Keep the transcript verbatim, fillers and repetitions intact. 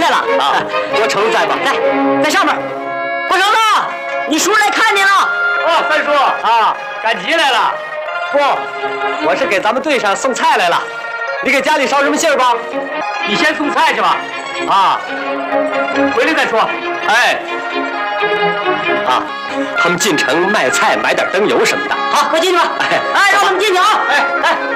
来了啊！我成在吧？ 来，在上面。郭成子，你叔来看你了。 哦，三叔啊，赶集来了。不，我是给咱们队上送菜来了。你给家里捎什么信儿吧？你先送菜去吧。啊，回来再说。哎，啊，他们进城卖菜，买点灯油什么的。 好，快进去吧。哎，让他们进去啊！ 哎哎。